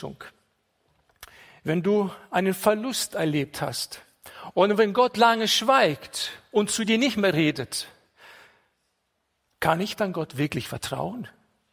Enttäuschung, wenn du einen Verlust erlebt hast und wenn Gott lange schweigt und zu dir nicht mehr redet, kann ich dann Gott wirklich vertrauen?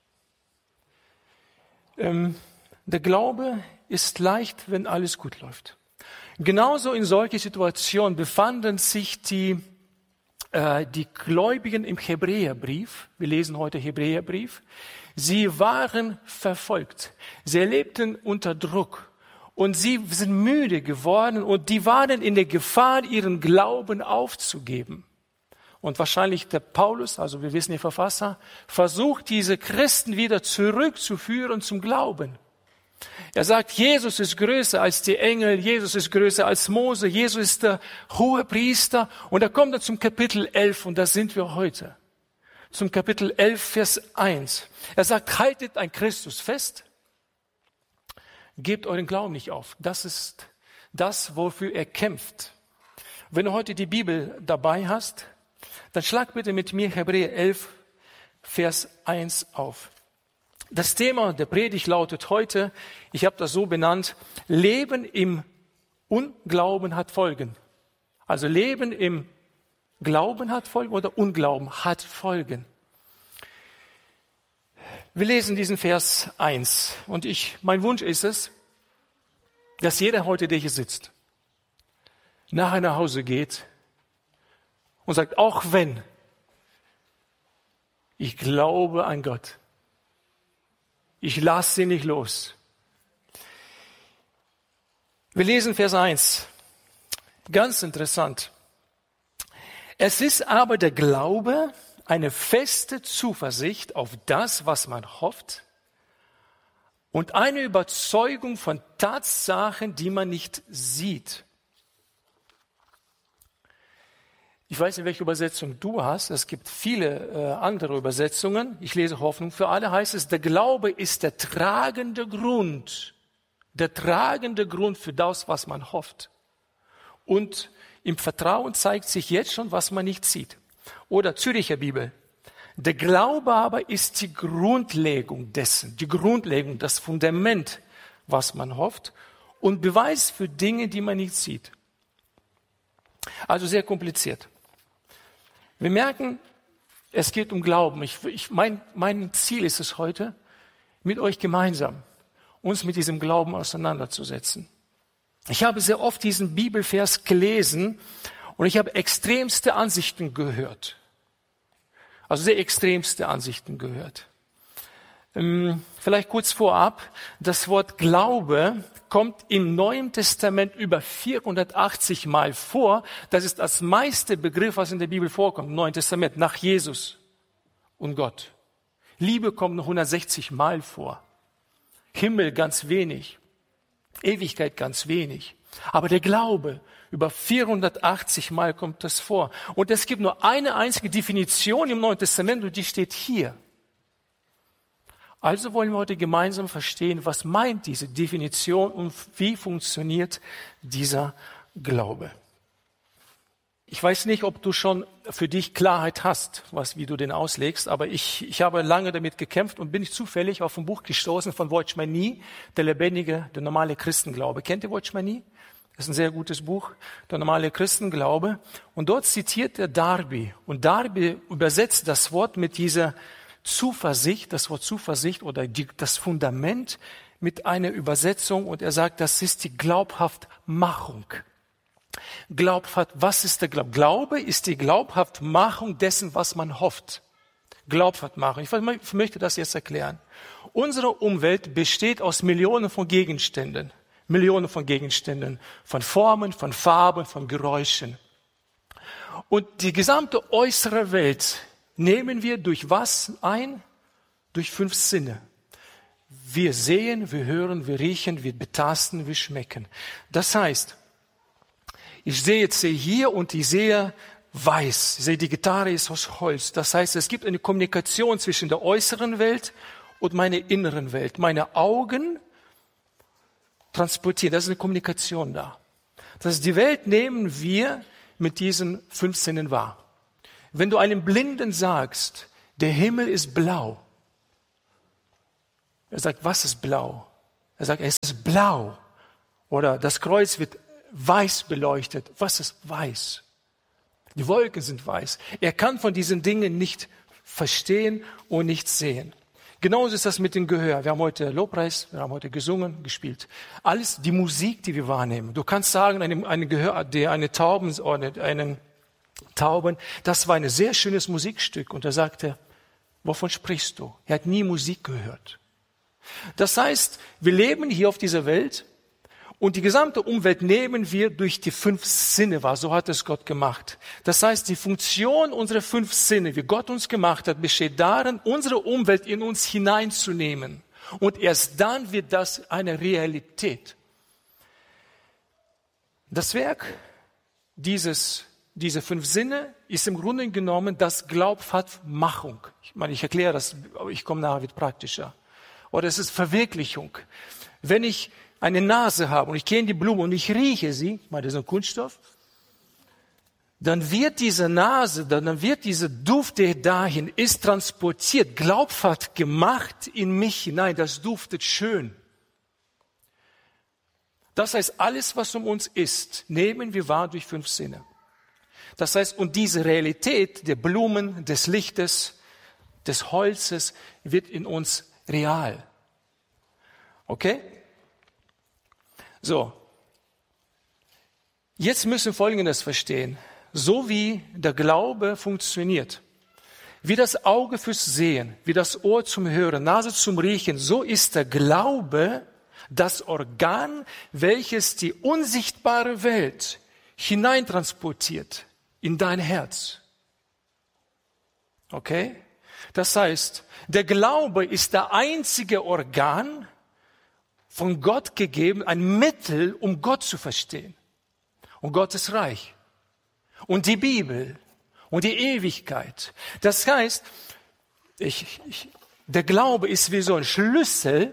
Der Glaube ist leicht, wenn alles gut läuft. Genauso in solchen Situationen befanden sich die Gläubigen im Hebräerbrief. Wir lesen heute Hebräerbrief. Sie waren verfolgt. Sie erlebten unter Druck. Und sie sind müde geworden und die waren in der Gefahr, ihren Glauben aufzugeben. Und wahrscheinlich der Paulus, also wir wissen, der Verfasser, versucht, diese Christen wieder zurückzuführen zum Glauben. Er sagt, Jesus ist größer als die Engel, Jesus ist größer als Mose, Jesus ist der hohe Priester. Und er kommt dann zum Kapitel 11 und da sind wir heute. Zum Kapitel 11, Vers 1. Er sagt, haltet an Christus fest, gebt euren Glauben nicht auf. Das ist das, wofür er kämpft. Wenn du heute die Bibel dabei hast, dann schlag bitte mit mir Hebräer 11, Vers 1 auf. Das Thema der Predigt lautet heute, ich habe das so benannt, Leben im Unglauben hat Folgen. Also Leben im Glauben hat Folgen oder Unglauben hat Folgen. Wir lesen diesen Vers 1 und mein Wunsch ist es, dass jeder heute, der hier sitzt, nachher nach Hause geht und sagt, auch wenn ich glaube an Gott, ich lasse sie nicht los. Wir lesen Vers 1. Ganz interessant. Es ist aber der Glaube eine feste Zuversicht auf das, was man hofft, und eine Überzeugung von Tatsachen, die man nicht sieht. Ich weiß nicht, welche Übersetzung du hast. Es gibt viele andere Übersetzungen. Ich lese Hoffnung für alle. Heißt es, der Glaube ist der tragende Grund für das, was man hofft. Und im Vertrauen zeigt sich jetzt schon, was man nicht sieht. Oder Züricher Bibel. Der Glaube aber ist die Grundlegung dessen, das Fundament, was man hofft, und Beweis für Dinge, die man nicht sieht. Also sehr kompliziert. Wir merken, es geht um Glauben. Mein Ziel ist es heute, mit euch gemeinsam uns mit diesem Glauben auseinanderzusetzen. Ich habe sehr oft diesen Bibelvers gelesen und ich habe extremste Ansichten gehört. Also sehr extremste Ansichten gehört. Vielleicht kurz vorab, das Wort Glaube kommt im Neuen Testament über 480 Mal vor. Das ist das meiste Begriff, was in der Bibel vorkommt, im Neuen Testament, nach Jesus und Gott. Liebe kommt noch 160 Mal vor. Himmel ganz wenig. Ewigkeit ganz wenig. Aber der Glaube, über 480 Mal kommt das vor. Und es gibt nur eine einzige Definition im Neuen Testament und die steht hier. Also wollen wir heute gemeinsam verstehen, was meint diese Definition und wie funktioniert dieser Glaube. Ich weiß nicht, ob du schon für dich Klarheit hast, wie du den auslegst, aber ich habe lange damit gekämpft und bin zufällig auf ein Buch gestoßen von Watchman Nee, der normale Christenglaube. Kennt ihr Watchman Nee? Das ist ein sehr gutes Buch, der normale Christenglaube. Und dort zitiert er Darby. Und Darby übersetzt das Wort mit dieser Zuversicht, das Wort Zuversicht oder das Fundament mit einer Übersetzung. Und er sagt, das ist die Glaubhaftmachung. Was ist der Glaube? Glaube ist die Glaubhaftmachung dessen, was man hofft. Glaubhaftmachung. Ich möchte das jetzt erklären. Unsere Umwelt besteht aus Millionen von Gegenständen. Von Formen, von Farben, von Geräuschen. Und die gesamte äußere Welt nehmen wir durch was ein? Durch 5 Sinne. Wir sehen, wir hören, wir riechen, wir betasten, wir schmecken. Das heißt, ich sehe jetzt hier und ich sehe weiß. Ich sehe, die Gitarre ist aus Holz. Das heißt, es gibt eine Kommunikation zwischen der äußeren Welt und meiner inneren Welt. Meine Augen transportieren, das ist eine Kommunikation da. Das heißt, die Welt nehmen wir mit diesen 5 Sinnen wahr. Wenn du einem Blinden sagst, der Himmel ist blau, er sagt, was ist blau? Er sagt, es ist blau. Oder das Kreuz wird weiß beleuchtet. Was ist weiß? Die Wolken sind weiß. Er kann von diesen Dingen nicht verstehen und nicht sehen. Genauso ist das mit dem Gehör. Wir haben heute Lobpreis, wir haben heute gesungen, gespielt. Alles die Musik, die wir wahrnehmen. Du kannst sagen, eine Tauben, das war ein sehr schönes Musikstück. Und er sagte, wovon sprichst du? Er hat nie Musik gehört. Das heißt, wir leben hier auf dieser Welt und die gesamte Umwelt nehmen wir durch die 5 Sinne wahr. So hat es Gott gemacht. Das heißt, die Funktion unserer 5 Sinne, wie Gott uns gemacht hat, besteht darin, unsere Umwelt in uns hineinzunehmen. Und erst dann wird das eine Realität. Das Werk diese 5 Sinne ist im Grunde genommen das Glaubhaftmachung. Ich erkläre das, aber ich komme nachher, wird praktischer. Oder es ist Verwirklichung. Wenn ich eine Nase habe und ich gehe in die Blume und ich rieche sie, das ist ein Kunststoff, dann wird diese Nase, dann wird dieser Duft, der dahin ist, transportiert, glaubhaft gemacht in mich hinein. Das duftet schön. Das heißt, alles, was um uns ist, nehmen wir wahr durch 5 Sinne. Das heißt, und diese Realität der Blumen, des Lichtes, des Holzes wird in uns real. Okay? So. Jetzt müssen wir Folgendes verstehen. So wie der Glaube funktioniert, wie das Auge fürs Sehen, wie das Ohr zum Hören, Nase zum Riechen, so ist der Glaube das Organ, welches die unsichtbare Welt hineintransportiert in dein Herz. Okay? Das heißt, der Glaube ist der einzige Organ, von Gott gegeben, ein Mittel, um Gott zu verstehen. Und Gottes Reich. Und die Bibel. Und die Ewigkeit. Das heißt, der Glaube ist wie so ein Schlüssel,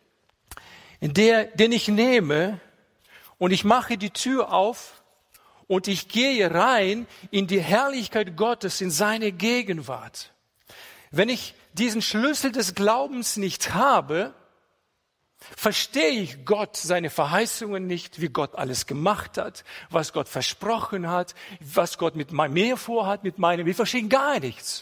den ich nehme und ich mache die Tür auf und ich gehe rein in die Herrlichkeit Gottes, in seine Gegenwart. Wenn ich diesen Schlüssel des Glaubens nicht habe, verstehe ich Gott, seine Verheißungen nicht, wie Gott alles gemacht hat, was Gott versprochen hat, was Gott mit mir vorhat, mit meinem. Wir verstehen gar nichts.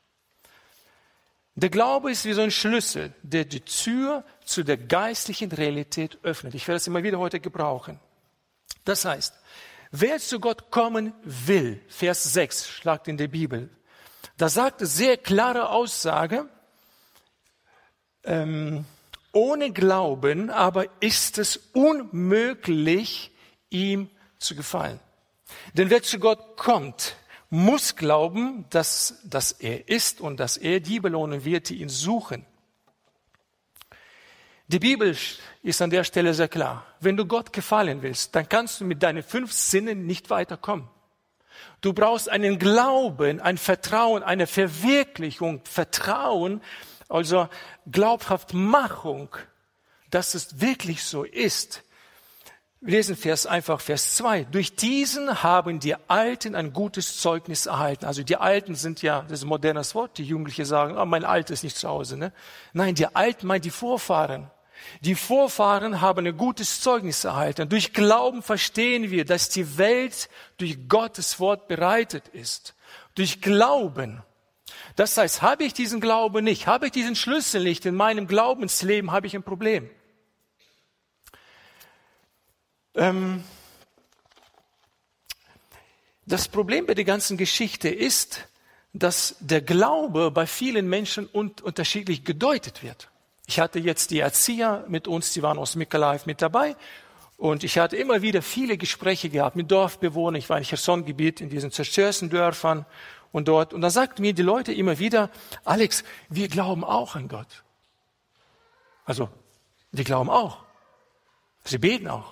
Der Glaube ist wie so ein Schlüssel, der die Tür zu der geistlichen Realität öffnet. Ich werde es immer wieder heute gebrauchen. Das heißt, wer zu Gott kommen will, Vers 6, schlagt in der Bibel, da sagt es sehr klare Aussage, ohne Glauben aber ist es unmöglich, ihm zu gefallen. Denn wer zu Gott kommt, muss glauben, dass er ist und dass er die belohnen wird, die ihn suchen. Die Bibel ist an der Stelle sehr klar. Wenn du Gott gefallen willst, dann kannst du mit deinen 5 Sinnen nicht weiterkommen. Du brauchst einen Glauben, ein Vertrauen, eine Verwirklichung, Vertrauen, also Glaubhaftmachung, dass es wirklich so ist. Wir lesen Vers 2. Durch diesen haben die Alten ein gutes Zeugnis erhalten. Also die Alten sind ja, das ist ein modernes Wort, die Jugendlichen sagen, mein Alter ist nicht zu Hause. Ne? Nein, die Alten meint die Vorfahren. Die Vorfahren haben ein gutes Zeugnis erhalten. Durch Glauben verstehen wir, dass die Welt durch Gottes Wort bereitet ist. Durch Glauben. Das heißt, habe ich diesen Glauben nicht, habe ich diesen Schlüssel nicht in meinem Glaubensleben, habe ich ein Problem. Das Problem bei der ganzen Geschichte ist, dass der Glaube bei vielen Menschen unterschiedlich gedeutet wird. Ich hatte jetzt die Erzieher mit uns, die waren aus Mykolaiv mit dabei. Und ich hatte immer wieder viele Gespräche gehabt mit Dorfbewohnern. Ich war in Cherson-Gebiet, in diesen zerstörten Dörfern und dort. Und da sagten mir die Leute immer wieder, Alex, wir glauben auch an Gott. Also, die glauben auch. Sie beten auch.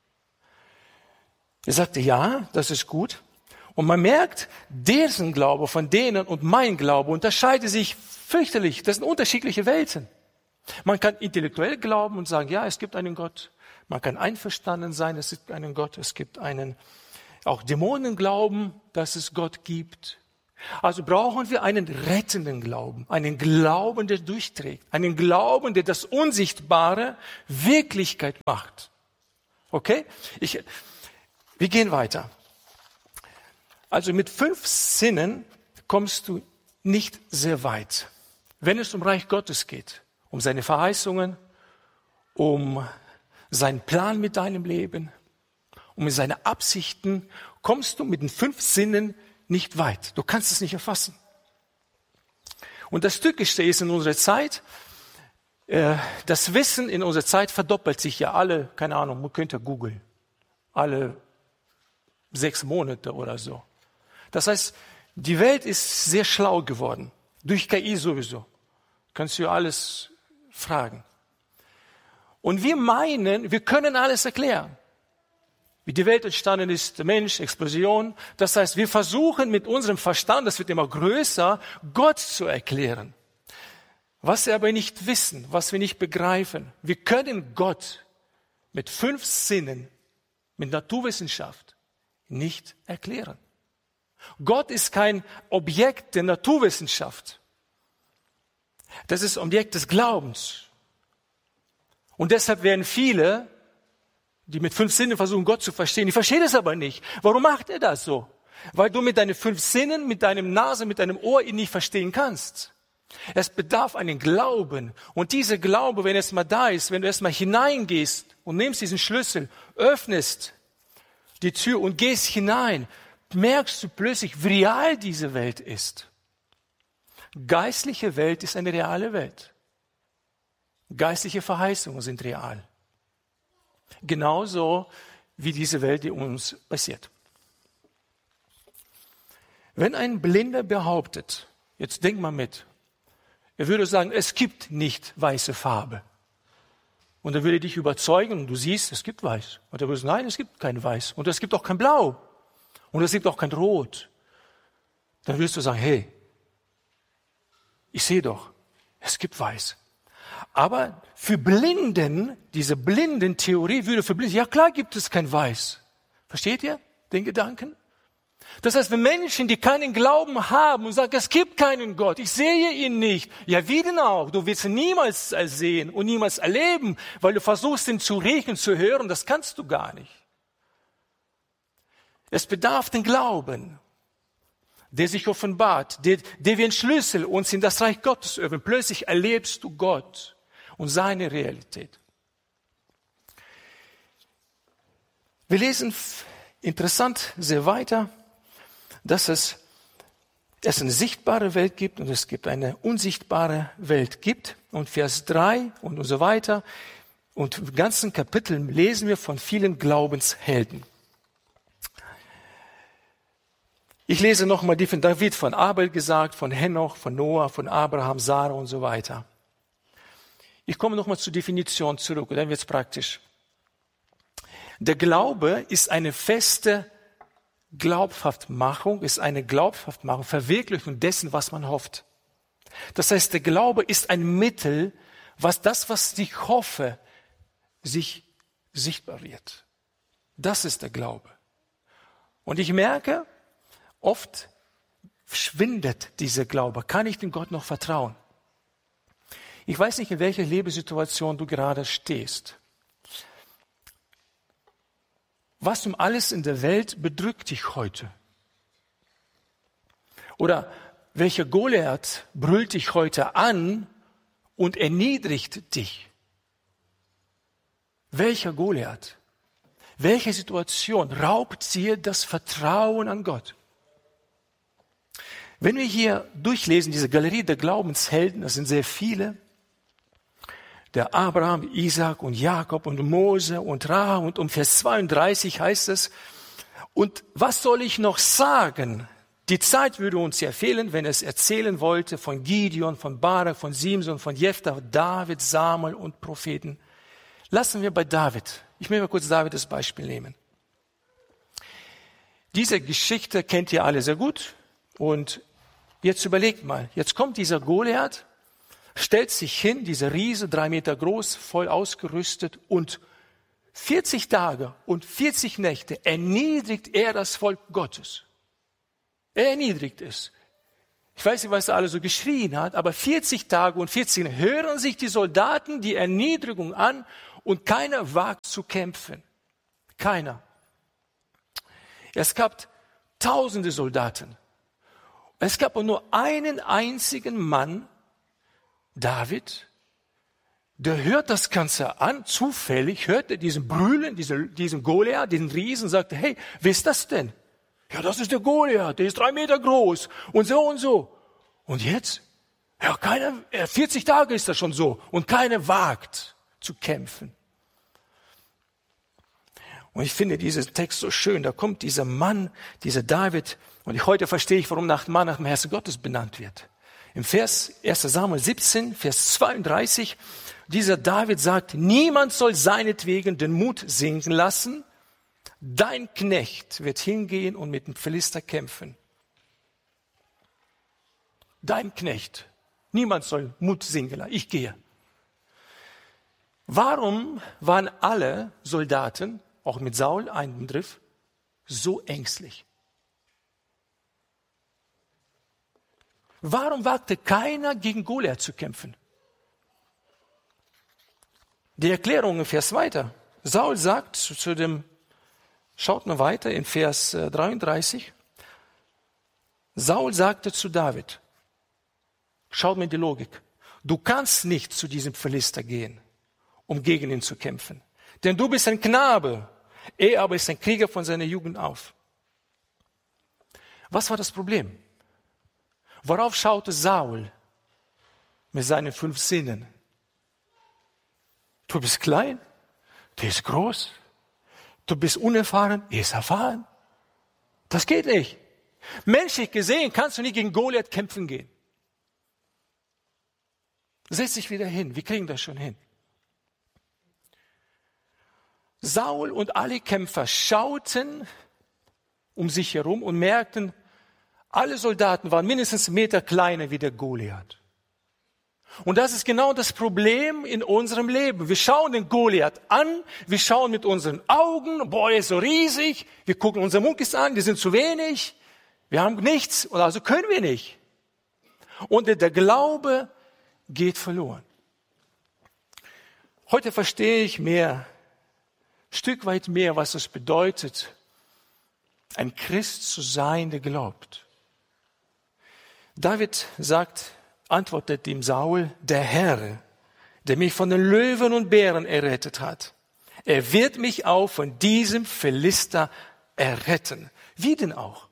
Er sagte, ja, das ist gut. Und man merkt, deren Glaube von denen und mein Glaube unterscheidet sich fürchterlich. Das sind unterschiedliche Welten. Man kann intellektuell glauben und sagen, ja, es gibt einen Gott. Man kann einverstanden sein, es gibt einen Gott. Es gibt auch Dämonen glauben, dass es Gott gibt. Also brauchen wir einen rettenden Glauben, einen Glauben, der durchträgt, einen Glauben, der das Unsichtbare Wirklichkeit macht. Okay? Wir gehen weiter. Also mit 5 Sinnen kommst du nicht sehr weit. Wenn es um Reich Gottes geht, um seine Verheißungen, um seinen Plan mit deinem Leben, um seine Absichten, kommst du mit den 5 Sinnen nicht weit. Du kannst es nicht erfassen. Und das Tückischste ist in unserer Zeit, das Wissen in unserer Zeit verdoppelt sich ja alle, keine Ahnung, man könnte googeln, alle 6 Monate oder so. Das heißt, die Welt ist sehr schlau geworden, durch KI sowieso. Kannst du alles fragen. Und wir meinen, wir können alles erklären. Wie die Welt entstanden ist, der Mensch, Explosion. Das heißt, wir versuchen mit unserem Verstand, das wird immer größer, Gott zu erklären. Was wir aber nicht wissen, was wir nicht begreifen. Wir können Gott mit 5 Sinnen, mit Naturwissenschaft nicht erklären. Gott ist kein Objekt der Naturwissenschaft. Das ist Objekt des Glaubens. Und deshalb werden viele, die mit 5 Sinnen versuchen, Gott zu verstehen, die verstehen es aber nicht. Warum macht er das so? Weil du mit deinen 5 Sinnen, mit deinem Nase, mit deinem Ohr ihn nicht verstehen kannst. Es bedarf einen Glauben. Und dieser Glaube, wenn es mal da ist, wenn du erstmal hineingehst und nimmst diesen Schlüssel, öffnest die Tür und gehst hinein, merkst du plötzlich, wie real diese Welt ist. Geistliche Welt ist eine reale Welt. Geistliche Verheißungen sind real. Genauso wie diese Welt, die uns passiert. Wenn ein Blinder behauptet, jetzt denk mal mit, er würde sagen, es gibt nicht weiße Farbe. Und er würde dich überzeugen und du siehst, es gibt weiß. Und er würde sagen, nein, es gibt kein Weiß. Und es gibt auch kein Blau. Und es gibt auch kein Rot. Dann würdest du sagen, hey, ich sehe doch, es gibt Weiß. Aber für Blinden, diese Blindentheorie würde für Blinde, ja klar gibt es kein Weiß. Versteht ihr den Gedanken? Das heißt, wenn Menschen, die keinen Glauben haben und sagen, es gibt keinen Gott, ich sehe ihn nicht. Ja, wie denn auch? Du wirst ihn niemals sehen und niemals erleben, weil du versuchst, ihn zu riechen, zu hören. Das kannst du gar nicht. Es bedarf den Glauben, der sich offenbart, der wie ein Schlüssel uns in das Reich Gottes öffnet. Plötzlich erlebst du Gott und seine Realität. Wir lesen interessant sehr weiter, dass es eine sichtbare Welt gibt und es gibt eine unsichtbare Welt gibt. Und Vers 3 und so weiter. Und im ganzen Kapitel lesen wir von vielen Glaubenshelden. Ich lese nochmal die von David, von Abel gesagt, von Henoch, von Noah, von Abraham, Sarah und so weiter. Ich komme nochmal zur Definition zurück, dann wird es praktisch. Der Glaube ist eine feste Glaubhaftmachung, Verwirklichung dessen, was man hofft. Das heißt, der Glaube ist ein Mittel, was ich hoffe, sich sichtbar wird. Das ist der Glaube. Und ich merke, oft schwindet dieser Glaube. Kann ich dem Gott noch vertrauen? Ich weiß nicht, in welcher Lebenssituation du gerade stehst. Was um alles in der Welt bedrückt dich heute? Oder welcher Goliath brüllt dich heute an und erniedrigt dich? Welcher Goliath? Welche Situation raubt dir das Vertrauen an Gott? Wenn wir hier durchlesen, diese Galerie der Glaubenshelden, das sind sehr viele, der Abraham, Isaac und Jakob und Mose und Rahab und um Vers 32 heißt es, und was soll ich noch sagen? Die Zeit würde uns ja fehlen, wenn es erzählen wollte von Gideon, von Barak, von Simson, von Jephthah, David, Samuel und Propheten. Lassen wir bei David. Ich möchte mal kurz David als Beispiel nehmen. Diese Geschichte kennt ihr alle sehr gut. Und jetzt überlegt mal, jetzt kommt dieser Goliath, stellt sich hin, dieser Riese, 3 Meter groß, voll ausgerüstet und 40 Tage und 40 Nächte erniedrigt er das Volk Gottes. Er erniedrigt es. Ich weiß nicht, was er alle so geschrien hat, aber 40 Tage und 40 hören sich die Soldaten die Erniedrigung an und keiner wagt zu kämpfen. Keiner. Es gab tausende Soldaten. Es gab nur einen einzigen Mann, David, der hört das Ganze an, zufällig hört er diesen Brüllen, diesen Goliath, diesen Riesen, sagte, hey, wer ist das denn? Ja, das ist der Goliath, der ist 3 Meter groß und so und so. Und jetzt? Ja, 40 Tage ist das schon so und keiner wagt zu kämpfen. Und ich finde diesen Text so schön, da kommt dieser Mann, dieser David, und heute verstehe ich, warum Mann nach dem Herzen Gottes benannt wird. Im Vers 1. Samuel 17, Vers 32, dieser David sagt, niemand soll seinetwegen den Mut sinken lassen, dein Knecht wird hingehen und mit dem Philister kämpfen. Dein Knecht. Niemand soll Mut sinken lassen. Ich gehe. Warum waren alle Soldaten, auch mit Saul ein Begriff, so ängstlich? Warum wagte keiner gegen Goliath zu kämpfen? Die Erklärung im Vers weiter. Saul sagt zu dem, schaut mal weiter in Vers 33. Saul sagte zu David, schaut mir die Logik, du kannst nicht zu diesem Philister gehen, um gegen ihn zu kämpfen. Denn du bist ein Knabe, er aber ist ein Krieger von seiner Jugend auf. Was war das Problem? Worauf schaute Saul mit seinen 5 Sinnen? Du bist klein, der ist groß. Du bist unerfahren, er ist erfahren. Das geht nicht. Menschlich gesehen kannst du nicht gegen Goliath kämpfen gehen. Setz dich wieder hin, wir kriegen das schon hin. Saul und alle Kämpfer schauten um sich herum und merkten, alle Soldaten waren mindestens 1 Meter kleiner wie der Goliath. Und das ist genau das Problem in unserem Leben. Wir schauen den Goliath an, wir schauen mit unseren Augen, boah, er ist so riesig, wir gucken unsere Muckis an, die sind zu wenig, wir haben nichts, und also können wir nicht. Und der Glaube geht verloren. Heute verstehe ich ein Stück weit mehr, was es bedeutet, ein Christ zu sein, der glaubt. David antwortet ihm Saul, der Herr, der mich von den Löwen und Bären errettet hat. Er wird mich auch von diesem Philister erretten. Wie denn auch?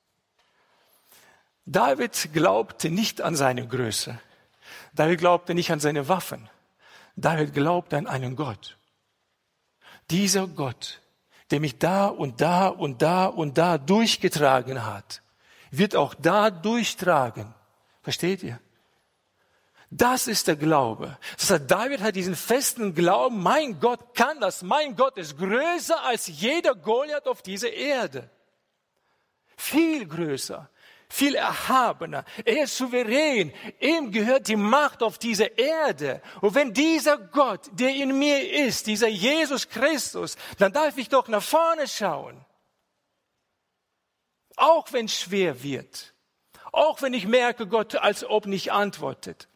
David glaubte nicht an seine Größe. David glaubte nicht an seine Waffen. David glaubte an einen Gott. Dieser Gott, der mich da und da und da und da durchgetragen hat, wird auch da durchtragen. Versteht ihr? Das ist der Glaube. Das heißt, David hat diesen festen Glauben, mein Gott kann das, mein Gott ist größer als jeder Goliath auf dieser Erde. Viel größer, viel erhabener. Er ist souverän, ihm gehört die Macht auf dieser Erde. Und wenn dieser Gott, der in mir ist, dieser Jesus Christus, dann darf ich doch nach vorne schauen. Auch wenn es schwer wird. Auch wenn ich merke, Gott als ob nicht antwortet.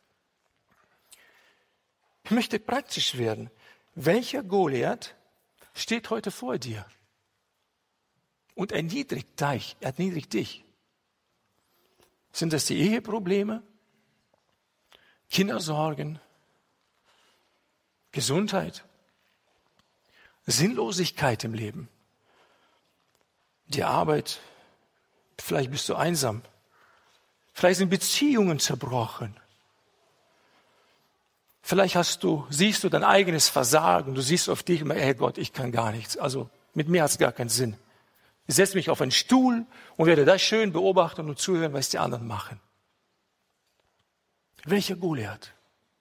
Ich möchte praktisch werden. Welcher Goliath steht heute vor dir und erniedrigt dich? Sind das die Eheprobleme, Kindersorgen, Gesundheit, Sinnlosigkeit im Leben, die Arbeit? Vielleicht bist du einsam. Vielleicht sind Beziehungen zerbrochen. Vielleicht siehst du dein eigenes Versagen. Du siehst auf dich immer, hey Gott, ich kann gar nichts. Also mit mir hat es gar keinen Sinn. Ich setze mich auf einen Stuhl und werde das schön beobachten und zuhören, was die anderen machen. Welcher Goliath?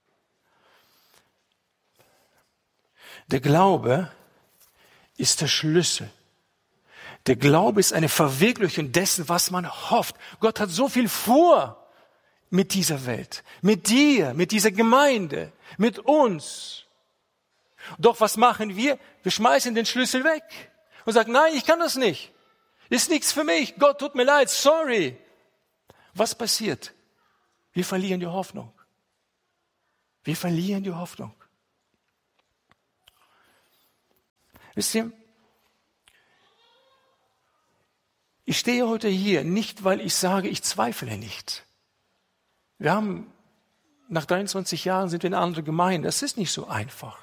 Der Glaube ist der Schlüssel. Der Glaube ist eine Verwirklichung dessen, was man hofft. Gott hat so viel vor mit dieser Welt, mit dir, mit dieser Gemeinde, mit uns. Doch was machen wir? Wir schmeißen den Schlüssel weg und sagen, nein, ich kann das nicht. Ist nichts für mich. Gott, tut mir leid, sorry. Was passiert? Wir verlieren die Hoffnung. Wir verlieren die Hoffnung. Wisst ihr, ich stehe heute hier nicht, weil ich sage, ich zweifle nicht. Nach 23 Jahren sind wir in einer anderen Gemeinde. Das ist nicht so einfach.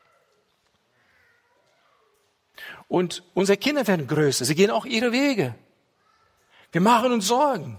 Und unsere Kinder werden größer. Sie gehen auch ihre Wege. Wir machen uns Sorgen.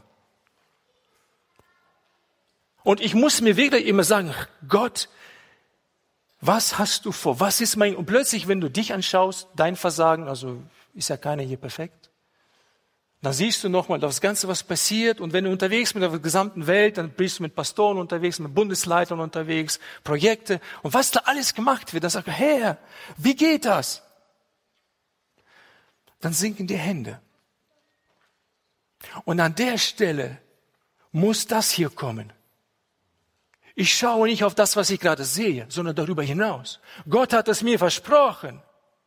Und ich muss mir wirklich immer sagen, Gott, was hast du vor? Was ist und plötzlich, wenn du dich anschaust, dein Versagen, also ist ja keiner hier perfekt. Dann siehst du nochmal das Ganze, was passiert. Und wenn du unterwegs bist mit der gesamten Welt, dann bist du mit Pastoren unterwegs, mit Bundesleitern unterwegs, Projekte. Und was da alles gemacht wird, dann sagst du, Herr, wie geht das? Dann sinken die Hände. Und an der Stelle muss das hier kommen. Ich schaue nicht auf das, was ich gerade sehe, sondern darüber hinaus. Gott hat es mir versprochen.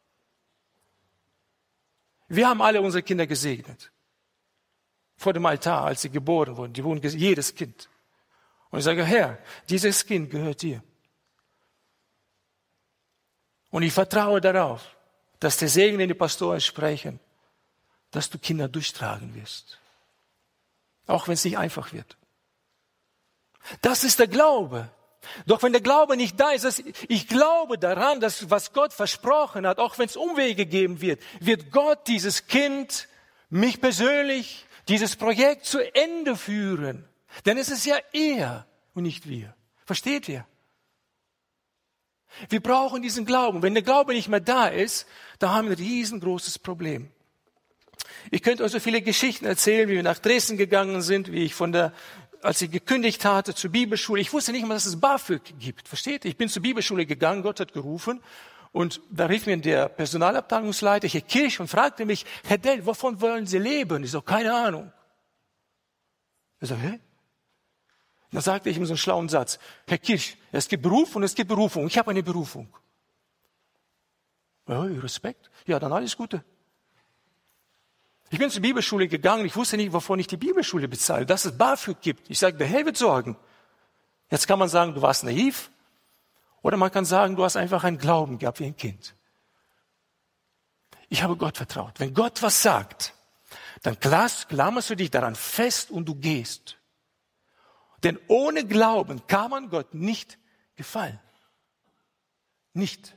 Wir haben alle unsere Kinder gesegnet. Vor dem Altar, als sie geboren wurden. Die wurden jedes Kind. Und ich sage, Herr, dieses Kind gehört dir. Und ich vertraue darauf, dass der Segen, den die Pastoren sprechen, dass du Kinder durchtragen wirst. Auch wenn es nicht einfach wird. Das ist der Glaube. Doch wenn der Glaube nicht da ist, ich glaube daran, dass was Gott versprochen hat, auch wenn es Umwege geben wird, wird Gott dieses Kind, mich persönlich, dieses Projekt zu Ende führen. Denn es ist ja er und nicht wir. Versteht ihr? Wir brauchen diesen Glauben. Wenn der Glaube nicht mehr da ist, dann haben wir ein riesengroßes Problem. Ich könnte euch so viele Geschichten erzählen, wie wir nach Dresden gegangen sind, wie ich als ich gekündigt hatte zur Bibelschule. Ich wusste nicht mal, dass es BAföG gibt. Versteht ihr? Ich bin zur Bibelschule gegangen, Gott hat gerufen. Und da rief mir der Personalabteilungsleiter hier Kirch und fragte mich, Herr Dell, wovon wollen Sie leben? Ich so, keine Ahnung. Ich so, hä? Dann sagte ich ihm so einen schlauen Satz, Herr Kirch, es gibt Beruf und es gibt Berufung. Ich habe eine Berufung. Ja, Respekt. Ja, dann alles Gute. Ich bin zur Bibelschule gegangen, ich wusste nicht, wovon ich die Bibelschule bezahle, dass es BAföG gibt. Ich sagte, der Herr wird sorgen. Jetzt kann man sagen, du warst naiv. Oder man kann sagen, du hast einfach einen Glauben gehabt wie ein Kind. Ich habe Gott vertraut. Wenn Gott was sagt, dann klammerst du dich daran fest und du gehst. Denn ohne Glauben kann man Gott nicht gefallen. Nicht.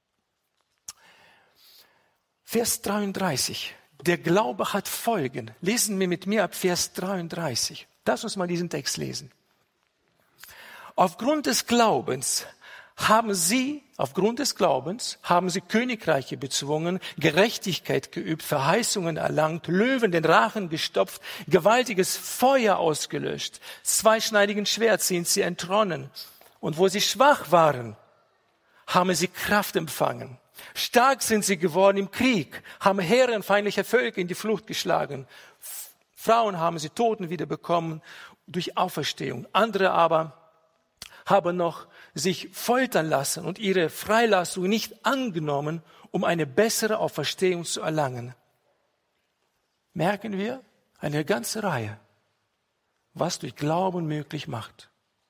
Vers 33. Der Glaube hat Folgen. Lesen wir mit mir ab Vers 33. Lass uns mal diesen Text lesen. Aufgrund des Glaubens haben sie Königreiche bezwungen, Gerechtigkeit geübt, Verheißungen erlangt, Löwen den Rachen gestopft, gewaltiges Feuer ausgelöscht, zweischneidigen Schwert sind sie entronnen. Und wo sie schwach waren, haben sie Kraft empfangen. Stark sind sie geworden im Krieg, haben Heere feindlicher Völker in die Flucht geschlagen. Frauen haben sie Toten wiederbekommen durch Auferstehung. Andere aber haben noch sich foltern lassen und ihre Freilassung nicht angenommen, um eine bessere Auferstehung zu erlangen. Merken wir eine ganze Reihe, was durch Glauben möglich macht.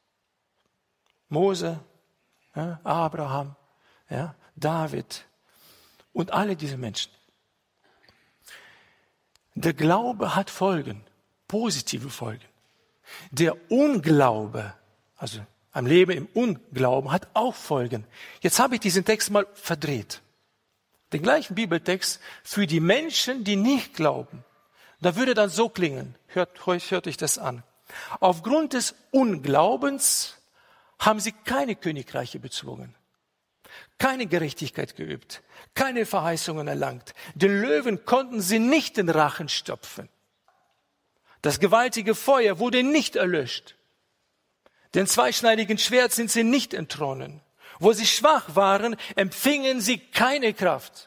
Mose, Abraham, David und alle diese Menschen. Der Glaube hat Folgen, positive Folgen. Der Unglaube, also am Leben im Unglauben, hat auch Folgen. Jetzt habe ich diesen Text mal verdreht. Den gleichen Bibeltext für die Menschen, die nicht glauben. Da würde dann so klingen, hört euch das an. Aufgrund des Unglaubens haben sie keine Königreiche bezwungen, keine Gerechtigkeit geübt, keine Verheißungen erlangt. Den Löwen konnten sie nicht den Rachen stopfen. Das gewaltige Feuer wurde nicht erlöscht. Den zweischneidigen Schwert sind sie nicht entronnen. Wo sie schwach waren, empfingen sie keine Kraft.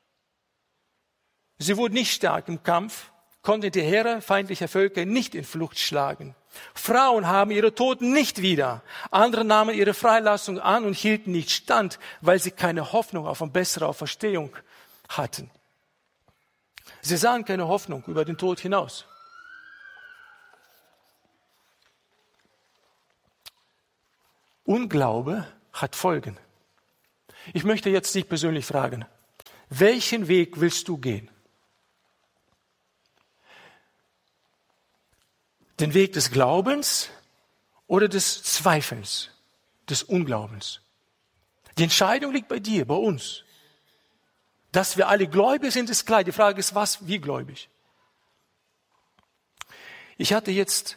Sie wurden nicht stark im Kampf, konnten die Heere feindlicher Völker nicht in Flucht schlagen. Frauen haben ihre Toten nicht wieder. Andere nahmen ihre Freilassung an und hielten nicht stand, weil sie keine Hoffnung auf eine bessere Auferstehung hatten. Sie sahen keine Hoffnung über den Tod hinaus. Unglaube hat Folgen. Ich möchte jetzt dich persönlich fragen, welchen Weg willst du gehen? Den Weg des Glaubens oder des Zweifelns, des Unglaubens? Die Entscheidung liegt bei dir, bei uns. Dass wir alle gläubig sind, ist klar. Die Frage ist, was, wie gläubig? Ich hatte jetzt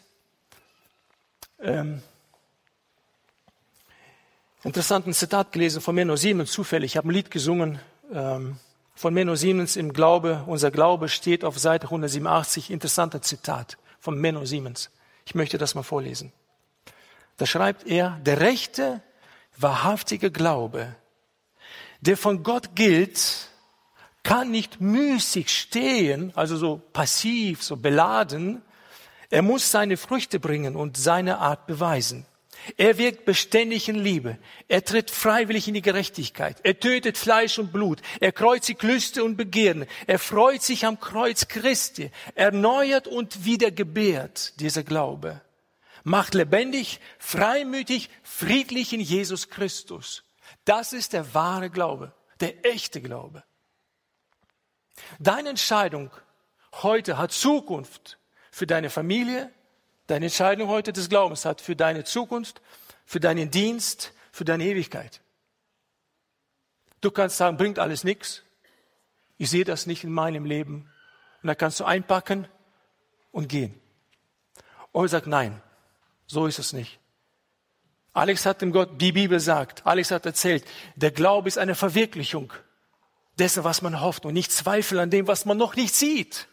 interessanten Zitat gelesen von Menno Siemens, zufällig. Ich habe ein Lied gesungen von Menno Siemens im Glaube. Unser Glaube steht auf Seite 187. Interessanter Zitat von Menno Siemens. Ich möchte das mal vorlesen. Da schreibt er, der rechte, wahrhaftige Glaube, der von Gott gilt, kann nicht müßig stehen, also so passiv, so beladen. Er muss seine Früchte bringen und seine Art beweisen. Er wirkt beständig in Liebe. Er tritt freiwillig in die Gerechtigkeit. Er tötet Fleisch und Blut. Er kreuzigt Lüste und Begehren. Er freut sich am Kreuz Christi. Erneuert und wiedergebärt dieser Glaube. Macht lebendig, freimütig, friedlich in Jesus Christus. Das ist der wahre Glaube, der echte Glaube. Deine Entscheidung heute hat Zukunft für deine Familie. Deine Entscheidung heute des Glaubens hat für deine Zukunft, für deinen Dienst, für deine Ewigkeit. Du kannst sagen, bringt alles nichts. Ich sehe das nicht in meinem Leben. Und dann kannst du einpacken und gehen. Oder sag, nein, so ist es nicht. Alex hat dem Gott, die Bibel sagt, Alex hat erzählt, der Glaube ist eine Verwirklichung dessen, was man hofft und nicht Zweifel an dem, was man noch nicht sieht.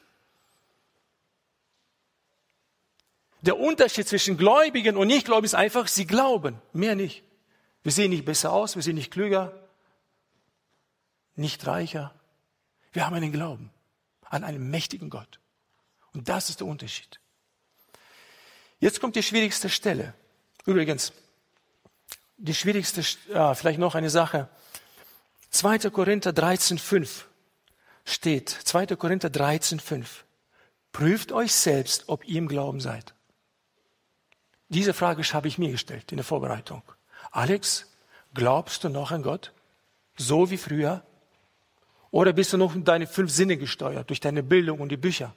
Der Unterschied zwischen Gläubigen und Nichtgläubigen ist einfach, sie glauben, mehr nicht. Wir sehen nicht besser aus, wir sind nicht klüger, nicht reicher. Wir haben einen Glauben an einen mächtigen Gott. Und das ist der Unterschied. Jetzt kommt die schwierigste Stelle. Übrigens, die schwierigste, vielleicht noch eine Sache. 2. Korinther 13,5 steht, 2. Korinther 13,5. Prüft euch selbst, ob ihr im Glauben seid. Diese Frage habe ich mir gestellt in der Vorbereitung. Alex, glaubst du noch an Gott? So wie früher? Oder bist du noch in deine 5 Sinne gesteuert, durch deine Bildung und die Bücher?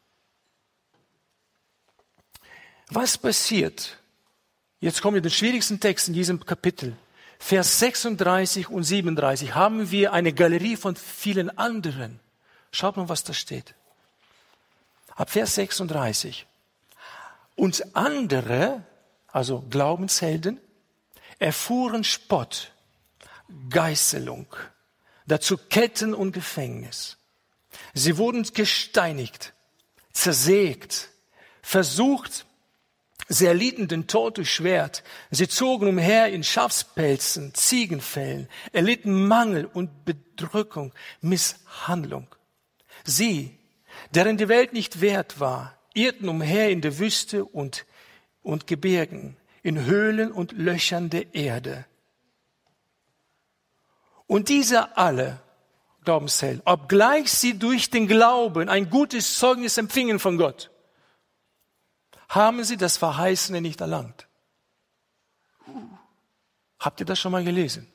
Was passiert? Jetzt kommen wir den schwierigsten Text in diesem Kapitel. Vers 36 und 37 haben wir eine Galerie von vielen anderen. Schaut mal, was da steht. Ab Vers 36. Und andere, also Glaubenshelden, erfuhren Spott, Geißelung, dazu Ketten und Gefängnis. Sie wurden gesteinigt, zersägt, versucht, sie erlitten den Tod durch Schwert. Sie zogen umher in Schafspelzen, Ziegenfellen, erlitten Mangel und Bedrückung, Misshandlung. Sie, deren die Welt nicht wert war, irrten umher in der Wüste und Gebirgen, in Höhlen und Löchern der Erde. Und diese alle, Glaubenshelden, obgleich sie durch den Glauben ein gutes Zeugnis empfingen von Gott, haben sie das Verheißene nicht erlangt. Habt ihr das schon mal gelesen?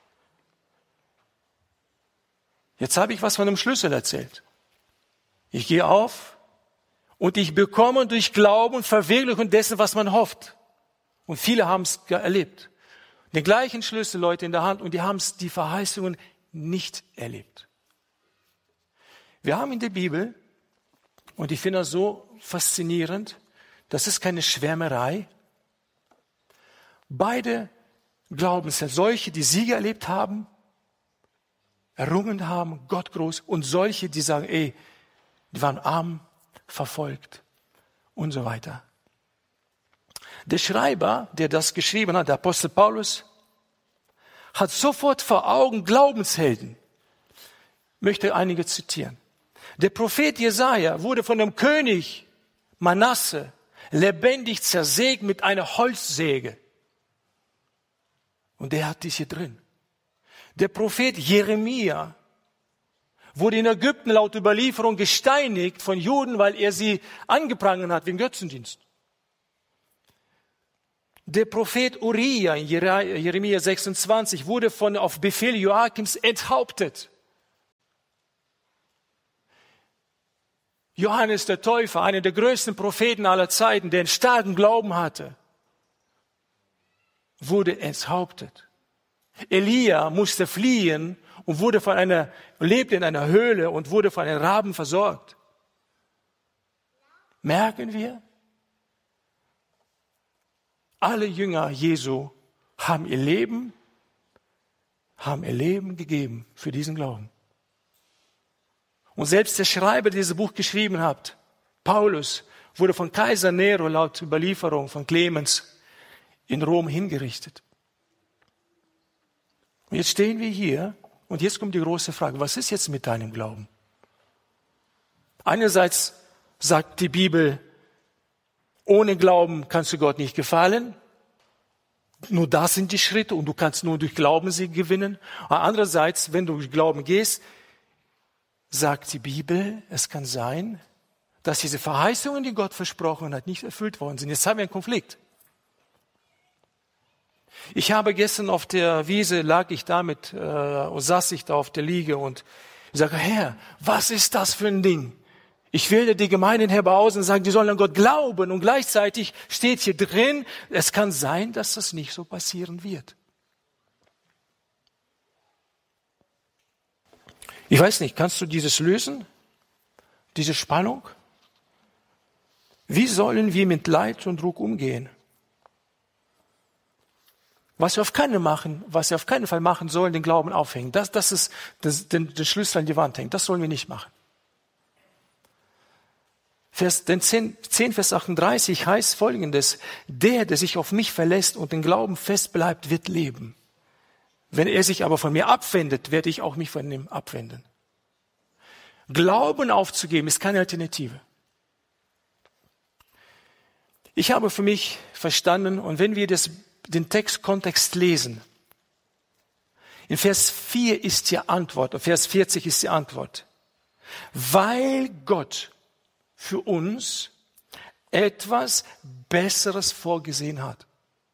Jetzt habe ich was von einem Schlüssel erzählt. Ich gehe auf und ich bekomme durch Glauben Verwirklichung dessen, was man hofft. Und viele haben es erlebt. Den gleichen Schlüssel, Leute, in der Hand, und die haben die Verheißungen nicht erlebt. Wir haben in der Bibel, und ich finde das so faszinierend, das ist keine Schwärmerei, beide Glaubenshelden, solche, die Siege erlebt haben, errungen haben, Gott groß, und solche, die sagen, die waren arm, verfolgt und so weiter. Der Schreiber, der das geschrieben hat, der Apostel Paulus, hat sofort vor Augen Glaubenshelden. Ich möchte einige zitieren. Der Prophet Jesaja wurde von dem König Manasse lebendig zersägt mit einer Holzsäge. Und der hat dies hier drin. Der Prophet Jeremia wurde in Ägypten laut Überlieferung gesteinigt von Juden, weil er sie angeprangert hat wegen Götzendienst. Der Prophet Uriah in Jeremia 26 wurde auf Befehl Joachims enthauptet. Johannes der Täufer, einer der größten Propheten aller Zeiten, der einen starken Glauben hatte, wurde enthauptet. Elia musste fliehen und lebte in einer Höhle und wurde von einem Raben versorgt. Merken wir? Alle Jünger Jesu haben ihr Leben gegeben für diesen Glauben. Und selbst der Schreiber, der dieses Buch geschrieben hat, Paulus, wurde von Kaiser Nero laut Überlieferung von Clemens in Rom hingerichtet. Und jetzt stehen wir hier und jetzt kommt die große Frage, was ist jetzt mit deinem Glauben? Einerseits sagt die Bibel, ohne Glauben kannst du Gott nicht gefallen. Nur das sind die Schritte und du kannst nur durch Glauben sie gewinnen. Aber andererseits, wenn du durch Glauben gehst, sagt die Bibel, es kann sein, dass diese Verheißungen, die Gott versprochen hat, nicht erfüllt worden sind. Jetzt haben wir einen Konflikt. Ich habe gestern auf der Wiese, saß ich da auf der Liege und sage, Herr, was ist das für ein Ding? Ich wähle die Gemeinden herbei und sage, die sollen an Gott glauben. Und gleichzeitig steht hier drin, es kann sein, dass das nicht so passieren wird. Ich weiß nicht, kannst du dieses lösen? Diese Spannung? Wie sollen wir mit Leid und Druck umgehen? Was wir auf keinen Fall machen sollen, den Glauben aufhängen. Das ist den Schlüssel an die Wand hängen. Das sollen wir nicht machen. 10, Vers 38 heißt Folgendes: der sich auf mich verlässt und den Glauben fest bleibt, wird leben. Wenn er sich aber von mir abwendet, werde ich auch mich von ihm abwenden. Glauben aufzugeben ist keine Alternative. Ich habe für mich verstanden, und wenn wir den Textkontext lesen, in Vers 4 ist die Antwort, und Vers 40 ist die Antwort. Weil Gott für uns etwas Besseres vorgesehen hat.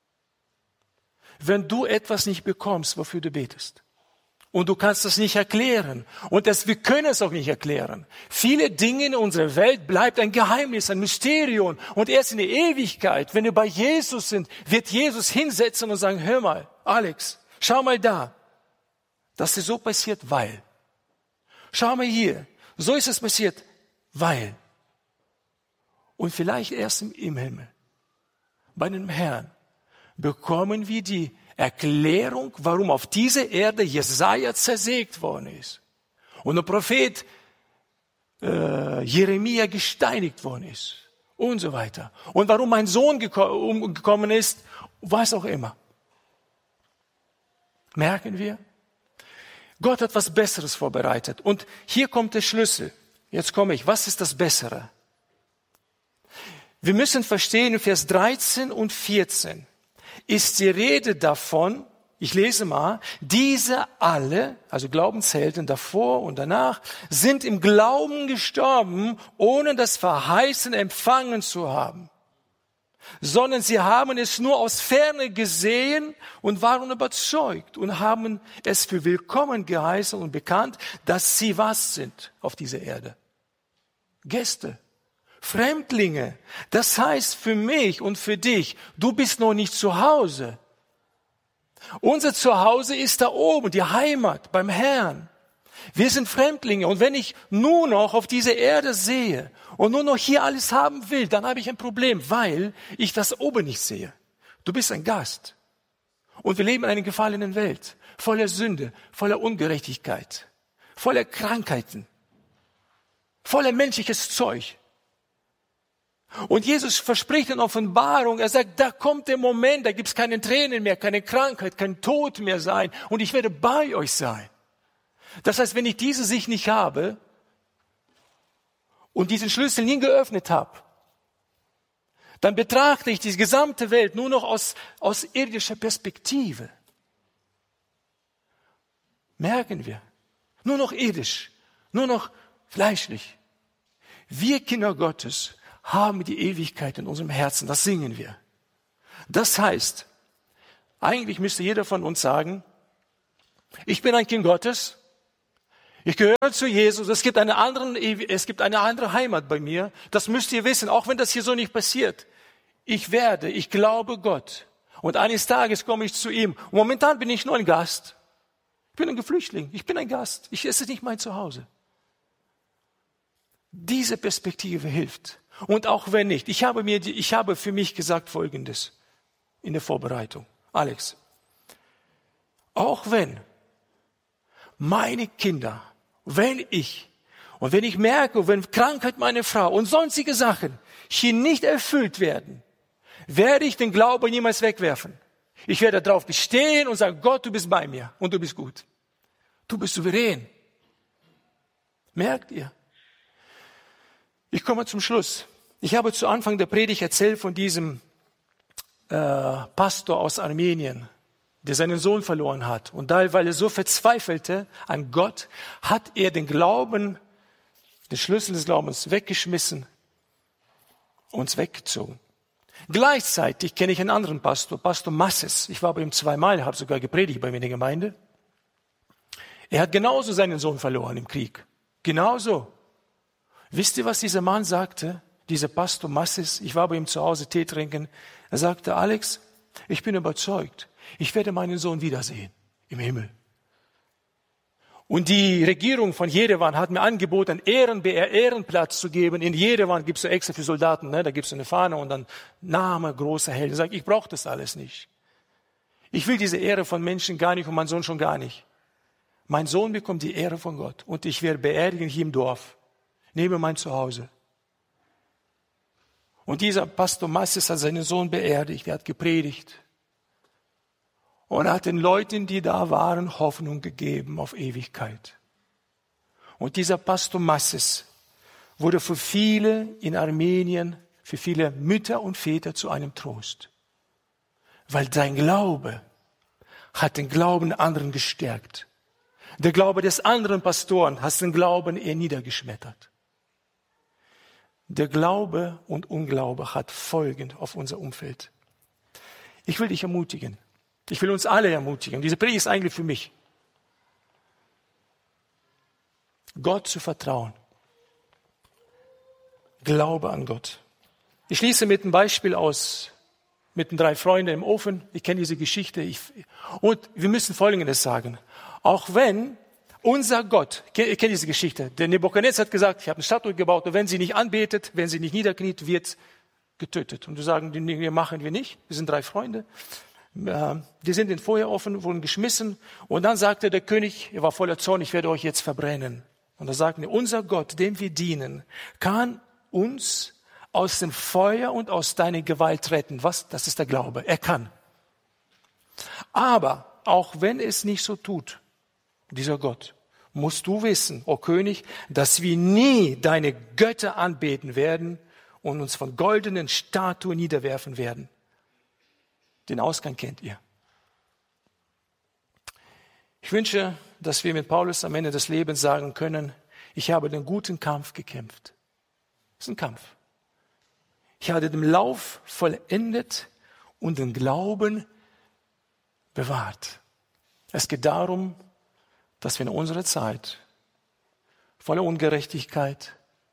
Wenn du etwas nicht bekommst, wofür du betest, und du kannst das nicht erklären, und wir können es auch nicht erklären. Viele Dinge in unserer Welt bleibt ein Geheimnis, ein Mysterium, und erst in der Ewigkeit, wenn wir bei Jesus sind, wird Jesus hinsetzen und sagen, hör mal, Alex, schau mal da, das ist so passiert, weil. Schau mal hier, so ist es passiert, weil. Und vielleicht erst im Himmel, bei dem Herrn, bekommen wir die Erklärung, warum auf dieser Erde Jesaja zersägt worden ist. Und der Prophet Jeremia gesteinigt worden ist. Und so weiter. Und warum mein Sohn umgekommen ist, was auch immer. Merken wir? Gott hat was Besseres vorbereitet. Und hier kommt der Schlüssel. Jetzt komme ich. Was ist das Bessere? Wir müssen verstehen, in Vers 13 und 14 ist die Rede davon, ich lese mal, diese alle, also Glaubenshelden davor und danach, sind im Glauben gestorben, ohne das Verheißen empfangen zu haben. Sondern sie haben es nur aus Ferne gesehen und waren überzeugt und haben es für willkommen geheißen und bekannt, dass sie was sind auf dieser Erde. Gäste. Fremdlinge. Das heißt für mich und für dich, du bist noch nicht zu Hause. Unser Zuhause ist da oben, die Heimat beim Herrn. Wir sind Fremdlinge und wenn ich nur noch auf diese Erde sehe und nur noch hier alles haben will, dann habe ich ein Problem, weil ich das oben nicht sehe. Du bist ein Gast und wir leben in einer gefallenen Welt, voller Sünde, voller Ungerechtigkeit, voller Krankheiten, voller menschliches Zeug. Und Jesus verspricht in Offenbarung, er sagt, da kommt der Moment, da gibt es keine Tränen mehr, keine Krankheit, kein Tod mehr sein und ich werde bei euch sein. Das heißt, wenn ich diese Sicht nicht habe und diesen Schlüssel nie geöffnet habe, dann betrachte ich die gesamte Welt nur noch aus irdischer Perspektive. Merken wir, nur noch irdisch, nur noch fleischlich. Wir Kinder Gottes haben die Ewigkeit in unserem Herzen, das singen wir. Das heißt, eigentlich müsste jeder von uns sagen, ich bin ein Kind Gottes, ich gehöre zu Jesus, es gibt eine andere Heimat bei mir. Das müsst ihr wissen, auch wenn das hier so nicht passiert. Ich glaube Gott. Und eines Tages komme ich zu ihm. Und momentan bin ich nur ein Gast. Ich bin ein Geflüchtling, ich bin ein Gast. Es ist nicht mein Zuhause. Diese Perspektive hilft. Und auch wenn nicht, ich habe für mich gesagt Folgendes in der Vorbereitung. Alex, auch wenn meine Kinder, wenn ich merke, wenn Krankheit meiner Frau und sonstige Sachen hier nicht erfüllt werden, werde ich den Glauben niemals wegwerfen. Ich werde darauf bestehen und sagen, Gott, du bist bei mir und du bist gut. Du bist souverän. Merkt ihr? Ich komme zum Schluss. Ich habe zu Anfang der Predigt erzählt von diesem Pastor aus Armenien, der seinen Sohn verloren hat. Und weil er so verzweifelte an Gott, hat er den Glauben, den Schlüssel des Glaubens weggeschmissen und uns weggezogen. Gleichzeitig kenne ich einen anderen Pastor, Pastor Masses. Ich war bei ihm zweimal, habe sogar gepredigt bei mir in der Gemeinde. Er hat genauso seinen Sohn verloren im Krieg. Genauso. Wisst ihr, was dieser Mann sagte? Dieser Pastor Masses, ich war bei ihm zu Hause Tee trinken. Er sagte, Alex, ich bin überzeugt, ich werde meinen Sohn wiedersehen im Himmel. Und die Regierung von Jerewan hat mir angeboten, einen Ehrenplatz zu geben. In Jerewan gibt es so extra für Soldaten, ne? Da gibt es eine Fahne und dann Name, großer Held. Ich sage, ich brauche das alles nicht. Ich will diese Ehre von Menschen gar nicht und mein Sohn schon gar nicht. Mein Sohn bekommt die Ehre von Gott und ich werde beerdigen hier im Dorf, neben mein Zuhause. Und dieser Pastor Masses hat seinen Sohn beerdigt, er hat gepredigt. Und hat den Leuten, die da waren, Hoffnung gegeben auf Ewigkeit. Und dieser Pastor Masses wurde für viele in Armenien, für viele Mütter und Väter zu einem Trost. Weil sein Glaube hat den Glauben anderen gestärkt. Der Glaube des anderen Pastoren hat den Glauben eher niedergeschmettert. Der Glaube und Unglaube hat Folgen auf unser Umfeld. Ich will dich ermutigen. Ich will uns alle ermutigen. Diese Predigt ist eigentlich für mich. Gott zu vertrauen. Glaube an Gott. Ich schließe mit einem Beispiel aus, mit den 3 Freunden im Ofen. Ich kenne diese Geschichte. Und wir müssen Folgendes sagen. Auch wenn unser Gott, ich kenne diese Geschichte, der Nebukadnezar hat gesagt, ich habe eine Statue gebaut und wenn sie nicht anbetet, wenn sie nicht niederkniet, wird getötet. Und wir sagen, die machen wir nicht. Wir sind 3 Freunde. Die sind in den Feuerofen, wurden geschmissen. Und dann sagte der König, er war voller Zorn, ich werde euch jetzt verbrennen. Und da sagten wir, unser Gott, dem wir dienen, kann uns aus dem Feuer und aus deiner Gewalt retten. Was? Das ist der Glaube. Er kann. Aber auch wenn es nicht so tut, dieser Gott, musst du wissen, o König, dass wir nie deine Götter anbeten werden und uns von goldenen Statuen niederwerfen werden. Den Ausgang kennt ihr. Ich wünsche, dass wir mit Paulus am Ende des Lebens sagen können, ich habe den guten Kampf gekämpft. Das ist ein Kampf. Ich habe den Lauf vollendet und den Glauben bewahrt. Es geht darum, dass wir in unserer Zeit voller Ungerechtigkeit,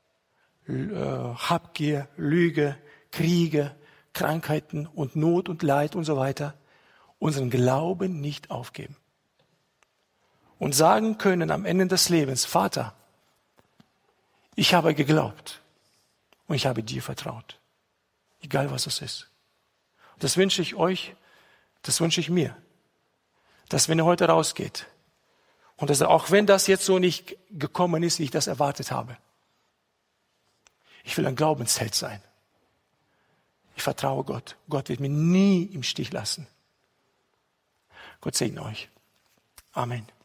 Habgier, Lüge, Kriege, Krankheiten und Not und Leid und so weiter, unseren Glauben nicht aufgeben. Und sagen können am Ende des Lebens, Vater, ich habe geglaubt und ich habe dir vertraut. Egal was es ist. Das wünsche ich euch, das wünsche ich mir. Dass wenn ihr heute rausgeht und dass auch wenn das jetzt so nicht gekommen ist, wie ich das erwartet habe, ich will ein Glaubensheld sein. Ich vertraue Gott. Gott wird mich nie im Stich lassen. Gott segne euch. Amen.